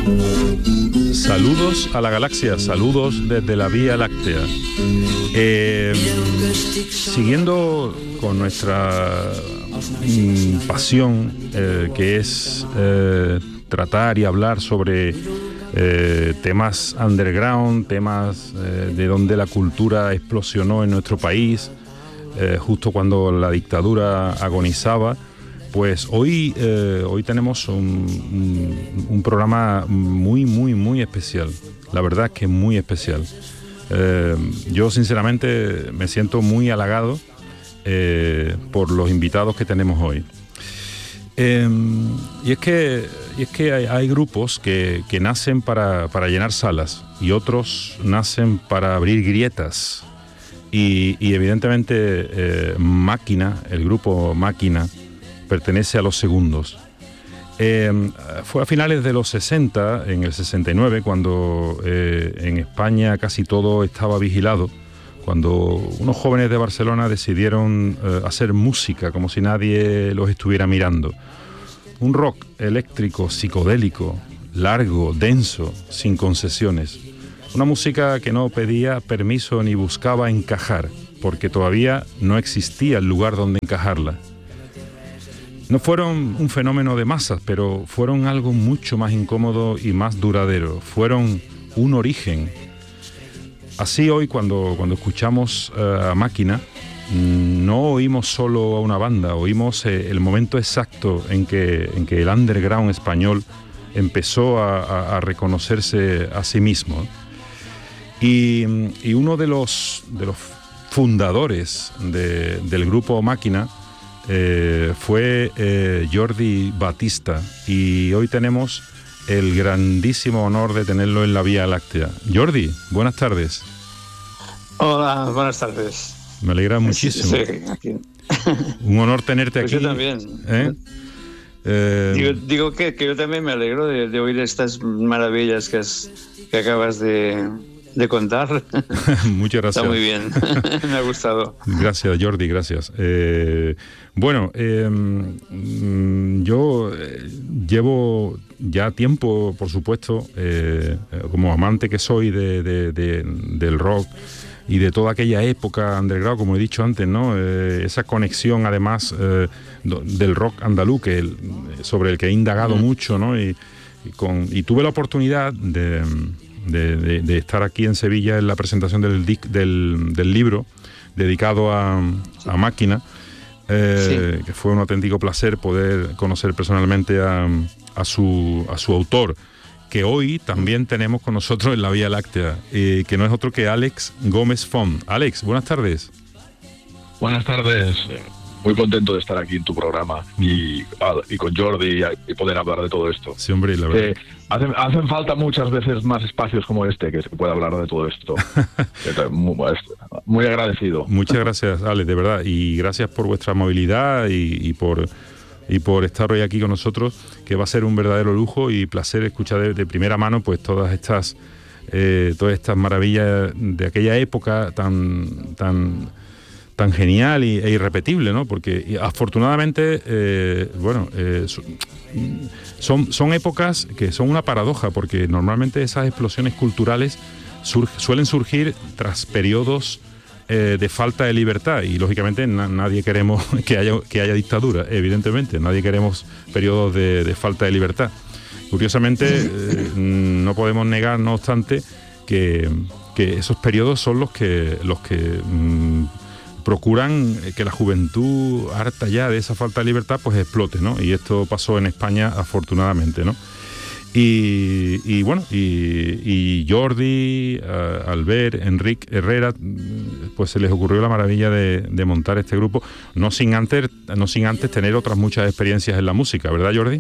Saludos a la galaxia, saludos desde la Vía Láctea. Siguiendo con nuestra pasión, que es tratar y hablar sobre temas underground, temas de donde la cultura explosionó en nuestro país, justo cuando la dictadura agonizaba. Pues hoy tenemos un programa muy especial. La verdad es que muy especial. Yo sinceramente me siento muy halagado por los invitados que tenemos hoy. Y es que hay grupos que nacen para llenar salas y otros nacen para abrir grietas. Y evidentemente Máquina, el grupo Máquina, pertenece a los segundos. Fue a finales de los 60, en el 69, cuando en España casi todo estaba vigilado, cuando unos jóvenes de Barcelona decidieron hacer música como si nadie los estuviera mirando. Un rock eléctrico, psicodélico, largo, denso, sin concesiones. Una música que no pedía permiso ni buscaba encajar, porque todavía no existía el lugar donde encajarla. No fueron un fenómeno de masas, pero fueron algo mucho más incómodo y más duradero. Fueron un origen. Así hoy, cuando escuchamos a Máquina, no oímos solo a una banda, oímos el momento exacto en que el underground español empezó a reconocerse a sí mismo. Y uno de los fundadores del grupo Máquina fue Jordi Batista, y hoy tenemos el grandísimo honor de tenerlo en la Vía Láctea. Jordi, buenas tardes. Hola, buenas tardes. Me alegra muchísimo. Sí, aquí. Un honor tenerte pues aquí. Yo también. Digo que yo también me alegro de oír estas maravillas que acabas de contar. Muchas gracias. Está muy bien. Me ha gustado. Gracias, Jordi, gracias. Bueno, yo llevo ya tiempo, por supuesto, como amante que soy del rock y de toda aquella época underground, como he dicho antes, ¿no? Esa conexión, además, del rock andaluz, sobre el que he indagado mucho, ¿no? Y tuve la oportunidad de estar aquí en Sevilla en la presentación del libro dedicado a Máquina, que fue un auténtico placer poder conocer personalmente a su autor, que hoy también tenemos con nosotros en la Vía Láctea, que no es otro que Àlex Gómez Font. Àlex, buenas tardes. Buenas tardes. Muy contento de estar aquí en tu programa y con Jordi y poder hablar de todo esto. Sí, hombre, la verdad. Hacen falta muchas veces más espacios como este que se pueda hablar de todo esto. Muy agradecido. Muchas gracias, Àlex, de verdad. Y gracias por vuestra amabilidad y por estar hoy aquí con nosotros, que va a ser un verdadero lujo y placer escuchar de primera mano pues todas estas maravillas de aquella época tan genial e irrepetible, ¿no? Porque afortunadamente, son épocas que son una paradoja, porque normalmente esas explosiones culturales suelen surgir tras periodos de falta de libertad, y lógicamente nadie queremos que haya dictadura, evidentemente, nadie queremos periodos de falta de libertad. Curiosamente, no podemos negar, no obstante, que esos periodos son los que procuran que la juventud, harta ya de esa falta de libertad, pues explote, ¿no? Y esto pasó en España, afortunadamente, ¿no? Y Jordi, Albert, Enric, Herrera, pues se les ocurrió la maravilla de montar este grupo, no sin antes tener otras muchas experiencias en la música, ¿verdad, Jordi?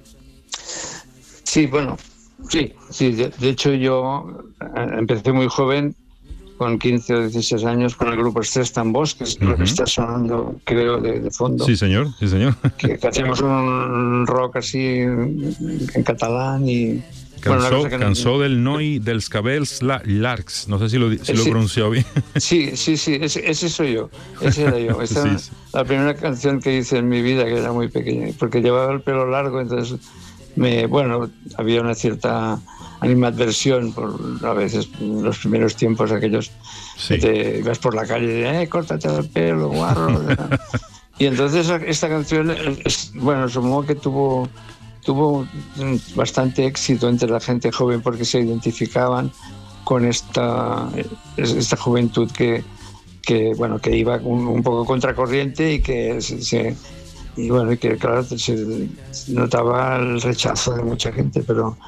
Sí, bueno, sí. De hecho, yo empecé muy joven, con 15 o 16 años, con el grupo Estrés Tambors, que es lo que está sonando, creo, de fondo. Sí, señor. Que hacíamos un rock así en catalán y... Cansó del Noi dels Cabells Largs, no sé si lo he pronunciado bien. Sí, ese soy yo, ese era yo. Esa era la primera canción que hice en mi vida, que era muy pequeña, porque llevaba el pelo largo, entonces bueno, había una cierta animadversión por a veces los primeros tiempos aquellos que te ibas por la calle y córtate el pelo, guarro. Y entonces esta canción, bueno, supongo que tuvo bastante éxito entre la gente joven porque se identificaban con esta juventud que iba un poco contracorriente y que y que claro se notaba el rechazo de mucha gente, pero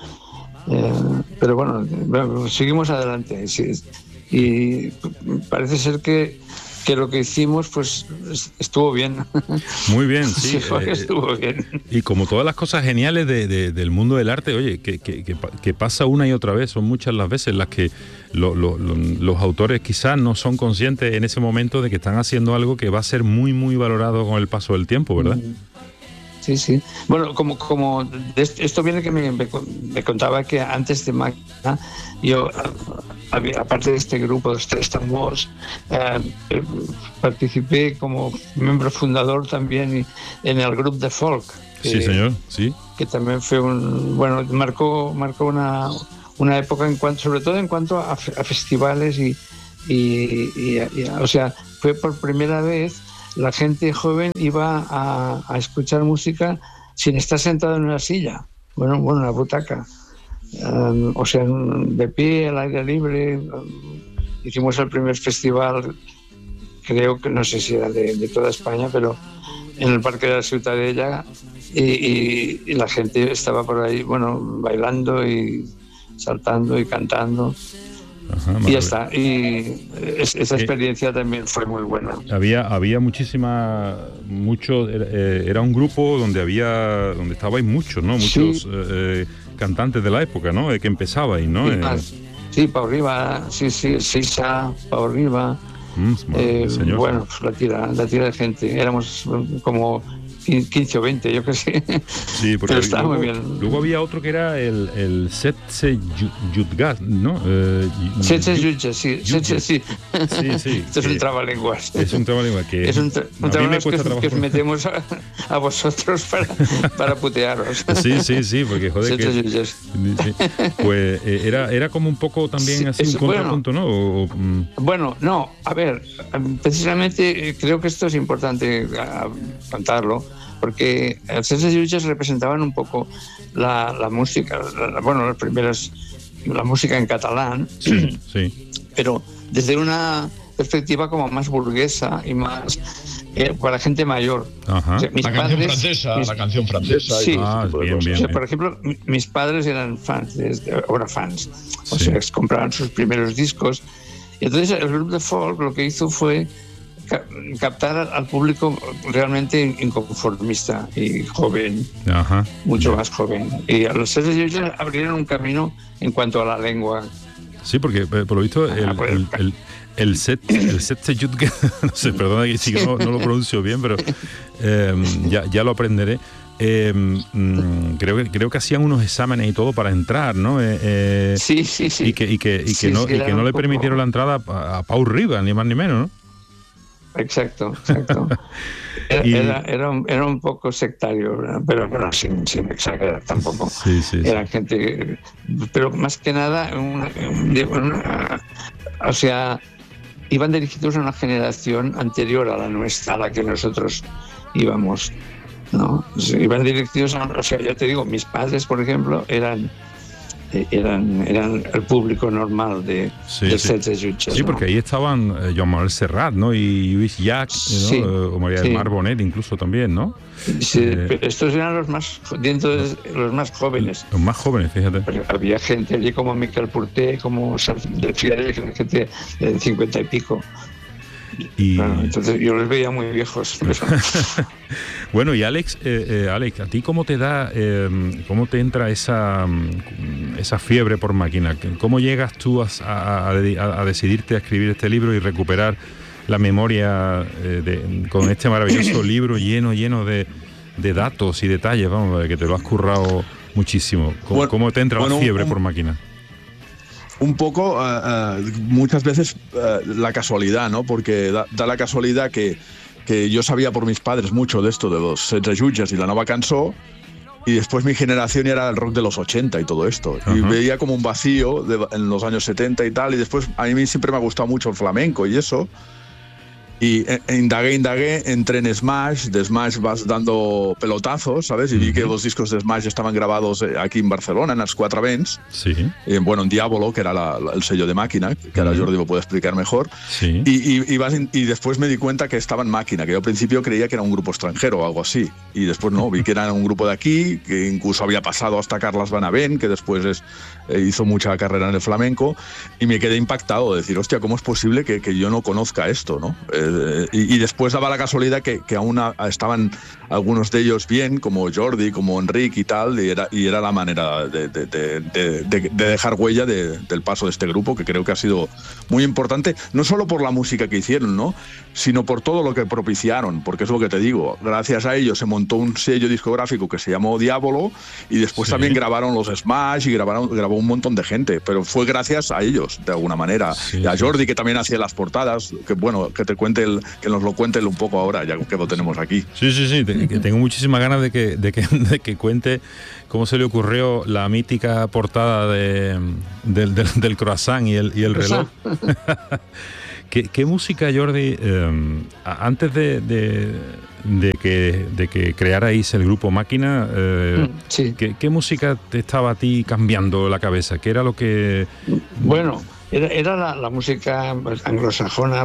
bueno, seguimos adelante y parece ser que lo que hicimos pues estuvo bien. Muy bien, sí. Estuvo bien. Y como todas las cosas geniales del mundo del arte, oye, que pasa una y otra vez, son muchas las veces las que los autores quizás no son conscientes en ese momento de que están haciendo algo que va a ser muy, muy valorado con el paso del tiempo, ¿verdad? Sí. Bueno, como esto viene que me contaba que antes de Máquina, yo, aparte de este grupo de Tristan Walsh, participé como miembro fundador también en el grupo de folk. Sí, señor, sí. Que también fue marcó una época sobre todo en cuanto a festivales y o sea, fue por primera vez la gente joven iba a escuchar música sin estar sentado en una silla, bueno, una butaca, o sea, de pie, al aire libre. Hicimos el primer festival, creo que no sé si era de toda España, pero en el Parque de la Ciutadella, y la gente estaba por ahí, bueno, bailando y saltando y cantando. Ajá, y ya está. Y esa experiencia también fue muy buena. Había era un grupo donde estabais muchos, ¿no? Muchos cantantes de la época, ¿no? Que empezabais, ¿no? Sí, Pau Riba, Sisa, Pau Riba. Bueno, pues la tira de gente. Éramos como 15 o 20, yo qué sé. Sí, porque pero estaba muy bien. Luego había otro que era el Setse Jutgas, ¿no? Setse Jutgas, sí. Sí. Esto es un trabalenguas. Es un trabalenguas que... Es un trabalenguas que os metemos a vosotros para putearos. Sí, porque joder que... Sí. Pues era como un poco también así un contrapunto, ¿no? Bueno, no, a ver, precisamente creo que esto es importante contarlo, porque los Sets Jutges representaban un poco la música, las primeras, la música en catalán, sí. pero desde una perspectiva como más burguesa y más para gente mayor. Ajá. O sea, la canción francesa. Sí, bien. O sea, por ejemplo, mis padres eran fans, o sea, compraban sus primeros discos. Y entonces el grupo de folk lo que hizo fue captar al público realmente inconformista y joven, mucho más joven. Y a los Sets Jutges abrieron un camino en cuanto a la lengua. Sí, porque por lo visto el Setse Jutgas, no sé, perdona que sí que no lo pronuncio bien, pero ya lo aprenderé. Creo que hacían unos exámenes y todo para entrar, ¿no? Sí. Y que no le permitieron la entrada a Pau Riba, ni más ni menos, ¿no? Exacto. Era un poco sectario, ¿verdad? Pero bueno, sin exagerar tampoco. Sí. Era gente, pero más que nada, o sea, iban dirigidos a una generación anterior a la nuestra, a la que nosotros íbamos, ¿no? Iban dirigidos o sea, ya te digo, mis padres, por ejemplo, eran el público normal de Sets Jutges. Sí, porque ahí estaban Joan Manuel Serrat, ¿no? Y Luis Llach, ¿no? O María del Mar Bonet incluso también, ¿no? Sí, estos eran los más jóvenes. Los más jóvenes, fíjate. Pero había gente allí como Miquel Porter, como gente de 50 y pico. Claro, entonces yo les veía muy viejos. Bueno, y Alex, ¿a ti cómo te entra esa fiebre por Máquina? ¿Cómo llegas tú a decidirte a escribir este libro y recuperar la memoria con este maravilloso libro lleno de datos y detalles, vamos, que te lo has currado muchísimo? ¿Cómo te entra la fiebre por Máquina? Un poco, muchas veces la casualidad, ¿no? Porque da la casualidad que yo sabía por mis padres mucho de esto de los Sets Jutges y la nova cançó, Y después mi generación era el rock de los 80 y todo esto. Y veía como un vacío en los años 70 y tal. Y después a mí siempre me ha gustado mucho el flamenco y eso. Y indagué, entré en Smash. De Smash vas dando pelotazos, ¿sabes? Y vi que los discos de Smash estaban grabados aquí en Barcelona, en las 4 Vents. Sí. Bueno, en Diabolo, que era el sello de Máquina, que ahora Jordi lo puede explicar mejor. Sí. Y después me di cuenta que estaba en Máquina, que yo al principio creía que era un grupo extranjero o algo así. Y después no, vi que era un grupo de aquí, que incluso había pasado hasta Carlas Van Aven, que después hizo mucha carrera en el flamenco. Y me quedé impactado de decir, hostia, ¿cómo es posible que yo no conozca esto, ¿no? Y después daba la casualidad que aún estaban algunos de ellos bien, como Jordi, como Enrique y tal, y era la manera de dejar huella del paso de este grupo, que creo que ha sido muy importante, no solo por la música que hicieron, ¿no?, sino por todo lo que propiciaron, porque es lo que te digo, gracias a ellos se montó un sello discográfico que se llamó Diabolo, y después también grabaron los Smash y grabó un montón de gente, pero fue gracias a ellos, de alguna manera. Y a Jordi, que también hacía las portadas, que bueno, que nos lo cuente un poco ahora, ya que lo tenemos aquí. Sí, tengo muchísimas ganas de que cuente cómo se le ocurrió la mítica portada del croissant y el reloj. ¿Qué música, Jordi, antes de que crearais el grupo Máquina, ¿qué música te estaba a ti cambiando la cabeza? ¿Qué era lo que...? Bueno, era la música anglosajona.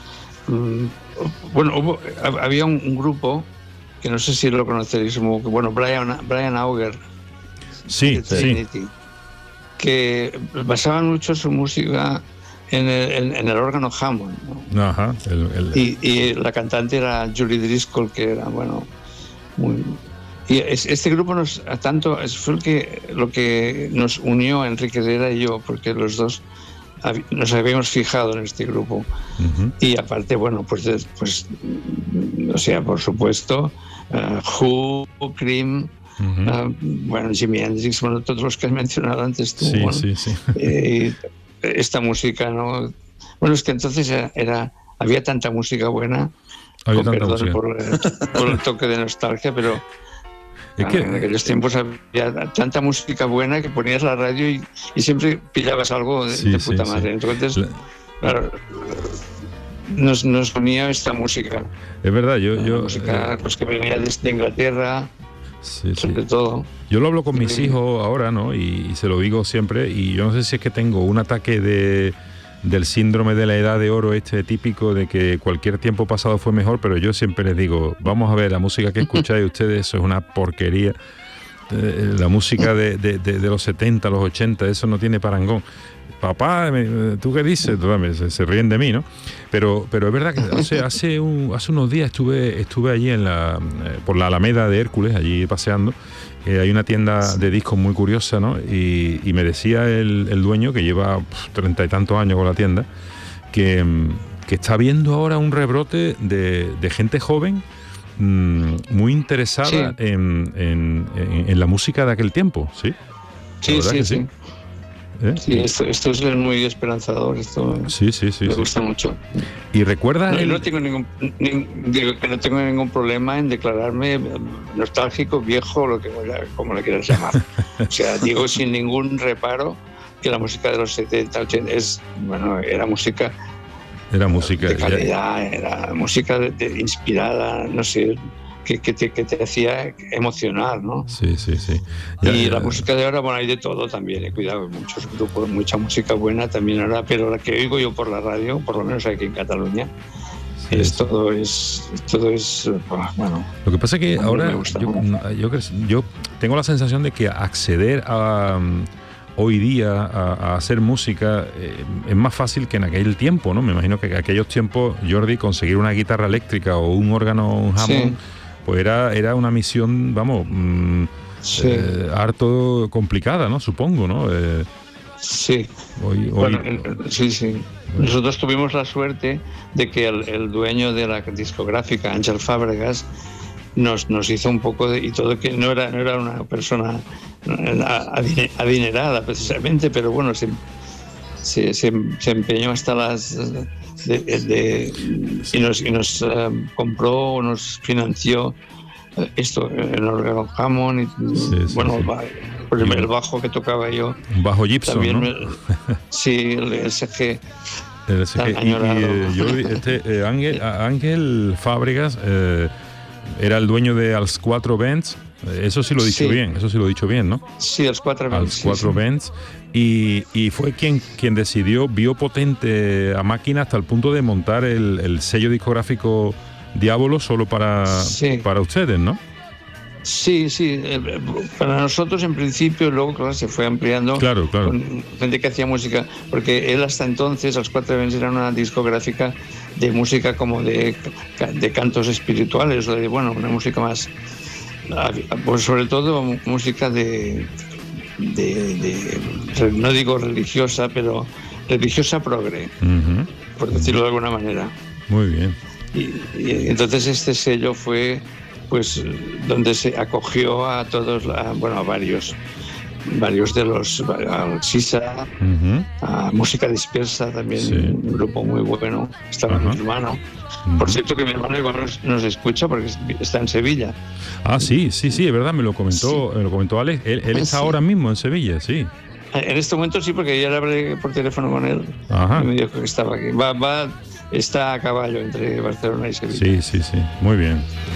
Bueno, había un grupo que no sé si lo conoceréis, bueno, Brian Auger, sí, que basaban mucho su música en el órgano Hammond, ¿no? Ajá. Y la cantante era Julie Driscoll, que era, bueno, muy... Y este grupo fue lo que nos unió a Enrique Herrera y yo, porque los dos nos habíamos fijado en este grupo. Y aparte, bueno, pues o sea, por supuesto, Who, Cream, bueno, Jimi Hendrix, bueno, todos los que has mencionado antes tú. Sí. Esta música, ¿no? Bueno, es que entonces había tanta música buena, perdón por el toque de nostalgia, pero en aquellos tiempos había tanta música buena que ponías la radio y siempre pillabas algo de puta madre. Entonces, claro, nos unía esta música. Es verdad, música, los que venían de Inglaterra, sobre todo. Yo lo hablo con mis hijos ahora, ¿no? Y se lo digo siempre, y yo no sé si es que tengo un ataque del síndrome de la edad de oro típico de que cualquier tiempo pasado fue mejor, pero yo siempre les digo, vamos a ver, la música que escucháis ustedes, eso es una porquería. La música de los 70, los 80, eso no tiene parangón. Papá, ¿tú qué dices? Se ríen de mí, ¿no? Pero es verdad que hace unos días estuve allí por la Alameda de Hércules, allí paseando. Hay una tienda de discos muy curiosa, ¿no? Y me decía el dueño, que lleva 30 y tantos años con la tienda, que está viendo ahora un rebrote de gente joven muy interesada en la música de aquel tiempo, ¿sí? Sí. Sí, esto es muy esperanzador, esto me gusta mucho. ¿Y recuerdas? No tengo ningún problema en declararme nostálgico, viejo, como le quieras llamar. O sea, digo sin ningún reparo que la música de los 70, 80 era música de calidad, era música inspirada, no sé, que te hacía emocionar, ¿no? Sí. La música de ahora, bueno, hay de todo también, cuidado, muchos grupos, mucha música buena también ahora, pero la que oigo yo por la radio, por lo menos aquí en Cataluña, todo es bueno. Lo que pasa es que ahora yo tengo la sensación de que acceder a hoy día a hacer música es más fácil que en aquel tiempo, ¿no? Me imagino que en aquellos tiempos, Jordi, conseguir una guitarra eléctrica o un órgano Hammond, pues era una misión, vamos, harto complicada, ¿no? Supongo, ¿no? Sí. Sí. Nosotros tuvimos la suerte de que el dueño de la discográfica, Ángel Fábregas, nos hizo un poco y todo, que no era una persona adinerada precisamente, pero bueno, se empeñó hasta las y nos compró, nos financió el órgano Hammond y el bajo que tocaba yo. Un bajo Gibson, también ¿no? Sí, el SG. Ángel Fábregas era el dueño de Als 4 Bands. Eso sí lo he dicho bien, eso sí lo he dicho bien, ¿no? Sí, Als 4 Bands. Als 4 Bands. Y fue quien decidió, vio potente a Máquina hasta el punto de montar el sello discográfico Diabolo solo para ustedes, ¿no? Sí, para nosotros en principio, luego claro, se fue ampliando claro. con gente que hacía música, porque él hasta entonces, Als 4 Bands, era una discográfica de música como de cantos espirituales, o de, una música más, pues sobre todo música de no digo religiosa, pero religiosa progre, por decirlo de alguna manera. Muy bien. Y entonces este sello fue pues donde se acogió a todos, a varios de los, a Sisa, a Música Dispersa también, un grupo muy bueno, estaba mi hermano. Por cierto que mi hermano igual nos escucha porque está en Sevilla. Ah, sí, es verdad, me lo comentó Alex, él está ahora mismo en Sevilla, sí. En este momento sí, porque ya le hablé por teléfono con él y me dijo que estaba aquí. Está a caballo entre Barcelona y Sevilla. Sí, muy bien.